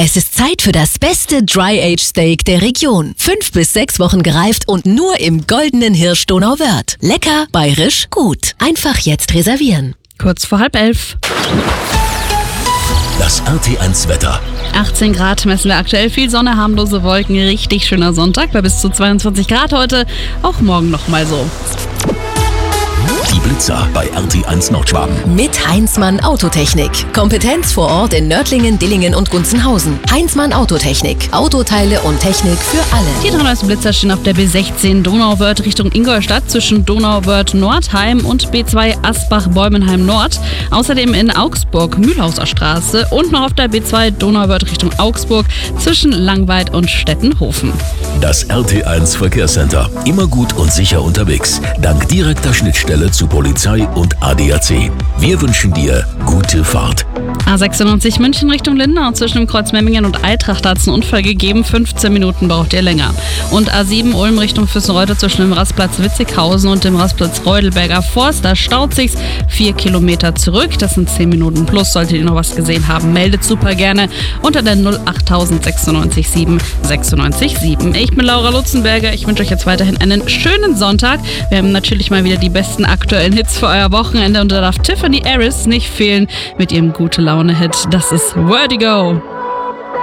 Es ist Zeit für das beste Dry-Age-Steak der Region. 5 bis 6 Wochen gereift und nur im goldenen Hirsch Donauwörth. Lecker, bayerisch, gut. Einfach jetzt reservieren. Kurz vor 10:30. Das RT1 Wetter. 18 Grad messen wir aktuell, viel Sonne, harmlose Wolken, richtig schöner Sonntag bei bis zu 22 Grad heute, auch morgen nochmal so. Die Blitzer bei RT1 Nordschwaben. Mit Heinzmann Autotechnik. Kompetenz vor Ort in Nördlingen, Dillingen und Gunzenhausen. Heinzmann Autotechnik. Autoteile und Technik für alle. Die 3 neuesten Blitzer stehen auf der B16 Donauwörth Richtung Ingolstadt zwischen Donauwörth-Nordheim und B2 Asbach-Bäumenheim Nord. Außerdem in Augsburg Mühlhauser Straße und noch auf der B2 Donauwörth Richtung Augsburg zwischen Langweid und Stettenhofen. Das RT1 Verkehrscenter. Immer gut und sicher unterwegs. Dank direkter Schnittstelle zu Polizei und ADAC. Wir wünschen dir gute Fahrt. A96 München Richtung Lindau zwischen dem Kreuz Memmingen und Eintracht hat es einen Unfall gegeben. 15 Minuten braucht ihr länger. Und A7 Ulm Richtung Füssenreuter zwischen dem Rastplatz Witzighausen und dem Rastplatz Reudelberger Forst. Da staut sich's 4 Kilometer zurück. Das sind 10 Minuten plus. Solltet ihr noch was gesehen haben, meldet super gerne unter der 08096 7 96 7. Ich bin Laura Lutzenberger. Ich wünsche euch jetzt weiterhin einen schönen Sonntag. Wir haben natürlich mal wieder die besten aktuellen Hits für euer Wochenende und da darf Tiffany Harris nicht fehlen mit ihrem Gute-Laune-Hit. Das ist Vertigo.